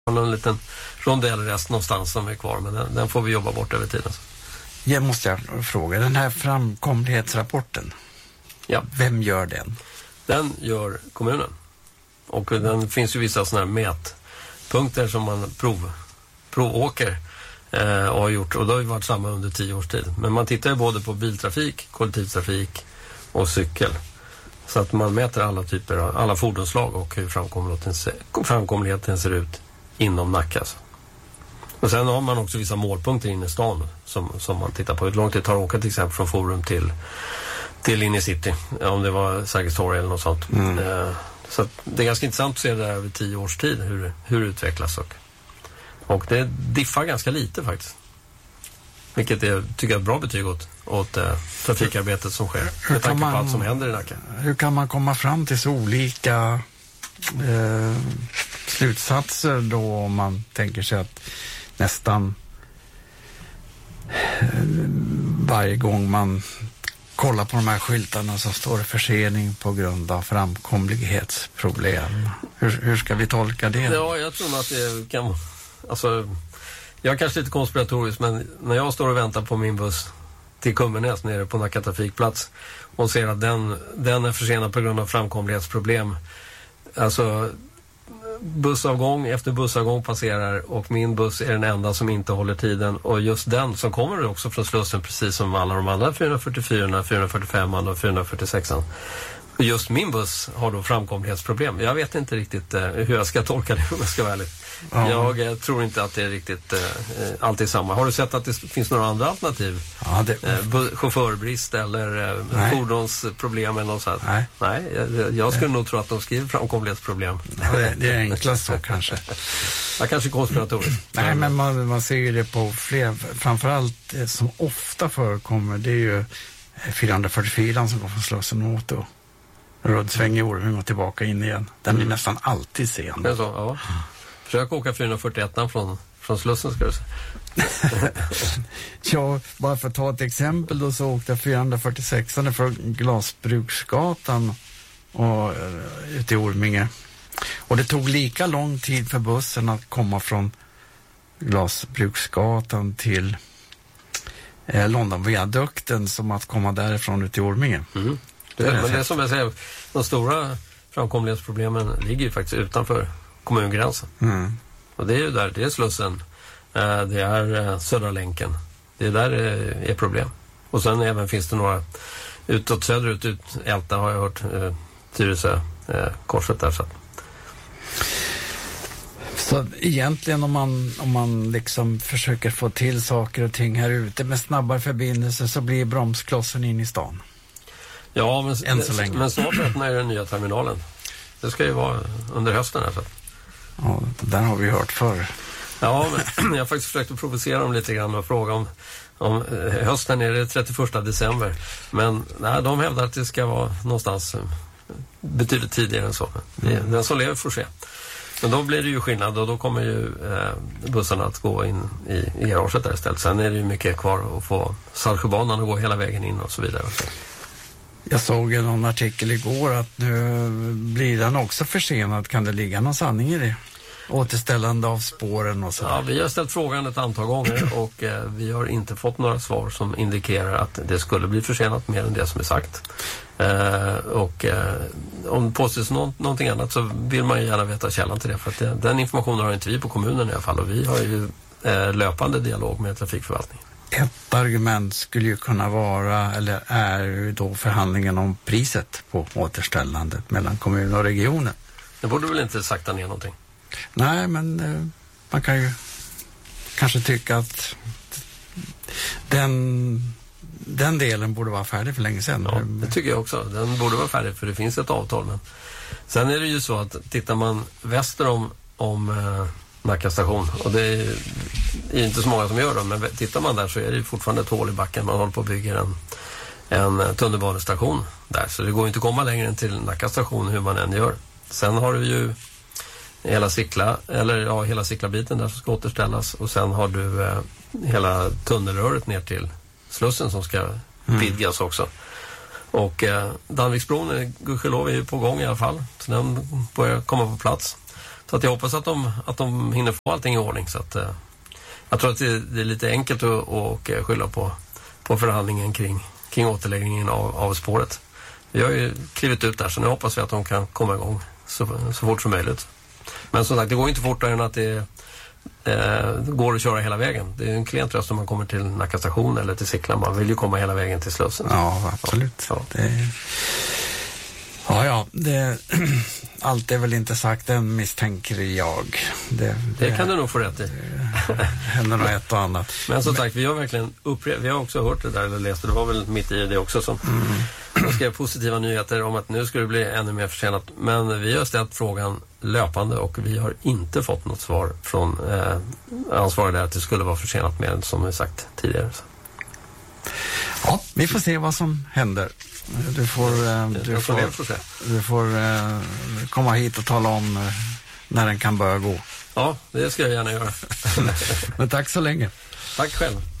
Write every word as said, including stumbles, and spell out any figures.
en liten rondellrest någonstans som är kvar, men den, den får vi jobba bort över tiden. Jag måste fråga, den här framkomlighetsrapporten, ja. Vem gör den? Den gör kommunen. Och den finns ju vissa sådana här mätpunkter som man prov, provåker eh, och har gjort. Och det har ju varit samma under tio års tid. Men man tittar ju både på biltrafik, kollektivtrafik och cykel. Så att man mäter alla typer av, alla fordonslag och hur framkomligheten ser, framkomligheten ser ut inom Nacka. Alltså. Och sen har man också vissa målpunkter inne i stan som, som man tittar på. Hur långt det tar att åka till exempel från Forum till, till in i city. Om det var Sergels torg eller något sånt. Mm. Eh, så att det är ganska intressant att se det där över tio års tid hur, hur det utvecklas. Och, och det diffar ganska lite faktiskt. Vilket jag tycker är ett bra betyg åt, åt eh, trafikarbetet som sker. Hur med tanke man, på allt som händer i Nacka. Hur kan man komma fram till så olika eh, slutsatser då om man tänker sig att nästan eh, varje gång man kollar på de här skyltarna så står det försening på grund av framkomlighetsproblem. Hur, hur ska vi tolka det? Ja, jag tror att det kan... Alltså, jag är kanske lite konspiratorisk, men när jag står och väntar på min buss till Kummernes nere på Nacka trafikplats och ser att den, den är försenad på grund av framkomlighetsproblem. Alltså bussavgång efter bussavgång passerar och min buss är den enda som inte håller tiden, och just den som kommer också från Slussen precis som alla de andra fyrahundrafyrtiofyra, fyrahundrafyrtiofem och fyrahundrafyrtiosex. Just min buss har då framkomlighetsproblem. Jag vet inte riktigt eh, hur jag ska tolka det om jag ska vara ärlig. Ja. Jag eh, tror inte att det är riktigt eh, alltid samma. Har du sett att det finns några andra alternativ? Ja, det... eh, bu- chaufförbrist eller eh, fordonsproblem eller något sånt? Nej, Nej jag, jag skulle nog tro att de skriver framkomlighetsproblem. Ja, det, det är enklast så kanske. Jag kanske konspiratoriskt. Nej, men man, man ser ju det på fler. Framförallt eh, som ofta förekommer, det är ju fyrahundrafyrtiofyra som går från Slussen åt då. Rödsväng i Orming och tillbaka in igen. Den blir mm. nästan alltid sen. Det är så, ja. Försök åka fyrahundrafyrtioett från, från Slussen ska du säga. Ja, bara för att ta ett exempel då så åkte jag fyrahundrafyrtiosex från Glasbruksgatan och uh, ut i Orminge. Och det tog lika lång tid för bussen att komma från Glasbruksgatan till eh, Londonviadukten som att komma därifrån ut i Orminge. Mm. Det, det men det är som jag säger, de stora framkomlighetsproblemen ligger ju faktiskt utanför kommungränsen. Mm. Och det är ju där, det är Slussen, eh, det är eh, Södra länken. Det är där det är problem. Och sen även finns det några utåt söderut, ut Älta har jag hört, eh, Tyresö, eh, korset där. Så. så egentligen om man, om man liksom försöker få till saker och ting här ute med snabbare förbindelser så blir bromsklossen in i stan. Ja, men, men snart öppnar ju den nya terminalen. Det ska ju vara under hösten här. Så. Ja, den har vi hört förr. Ja, men jag har faktiskt försökt att provocera dem lite grann och fråga om, om hösten är det trettioförsta december. Men nej, de hävdar att det ska vara någonstans betydligt tidigare än så. Det, mm. Den som lever får se. Men då blir det ju skillnad och då kommer ju eh, bussarna att gå in i, i garaget där istället. Sen är det ju mycket kvar att få Saltsjöbanan att gå hela vägen in och så vidare. Jag såg en någon artikel igår att nu blir den också försenad. Kan det ligga någon sanning i det? Återställande av spåren och så. Ja, vi har ställt frågan ett antal gånger och eh, vi har inte fått några svar som indikerar att det skulle bli försenat mer än det som är sagt. Eh, och eh, om det påstås nå- någonting annat så vill man ju gärna veta källan till det. För att det, den informationen har inte vi på kommunen i alla fall och vi har ju eh, löpande dialog med trafikförvaltningen. Ett argument skulle ju kunna vara, eller är ju då förhandlingen om priset på återställandet mellan kommun och regionen. Det borde väl inte sakta ner någonting? Nej, men eh, man kan ju kanske tycka att den, den delen borde vara färdig för länge sedan. Ja, det tycker jag också. Den borde vara färdig för det finns ett avtal. Men sen är det ju så att tittar man väster om, om eh, Nacka station, och det är, är inte så många som gör det, men tittar man där så är det fortfarande ett hål i backen. Man håller på att bygga en, en tunnelbanestation där, så det går inte att komma längre än till Nacka station hur man än gör. Sen har du ju hela cykla, eller ja, hela cyklabiten där som ska återställas och sen har du eh, hela tunnelröret ner till Slussen som ska mm. vidgas också. Och eh, Danviksbron, gudskelov, är ju på gång i alla fall, så den börjar komma på plats. Så att jag hoppas att de, att de hinner få allting i ordning. Så att, eh, jag tror att det, det är lite enkelt att, att skylla på, på förhandlingen kring, kring återläggningen av, av spåret. Vi har ju klivit ut där, så nu hoppas vi att de kan komma igång så, så fort som möjligt. Men som sagt, det går inte fortare än att det eh, går att köra hela vägen. Det är en klen tröst om man kommer till Nacka station eller till Sickla. Man vill ju komma hela vägen till Slussen. Ja, absolut. Ja, ja. Det, ja, ja det, allt är väl inte sagt än, misstänker jag. Det, det, det kan du nog få rätt i. Det händer nog ett och annat. Men som sagt, vi har verkligen upprepat, vi har också hört det där, eller läst det, det var väl mitt i det också som mm. skrev positiva nyheter om att nu ska det bli ännu mer försenat. Men vi har ställt frågan löpande och vi har inte fått något svar från eh, ansvarig där att det skulle vara försenat mer än som vi sagt tidigare. Så. Ja, vi får se vad som händer. Du får, eh, du jag får, får, du får eh, komma hit och tala om eh, när den kan börja gå. Ja, det ska jag gärna göra. Men tack så länge. Tack själv.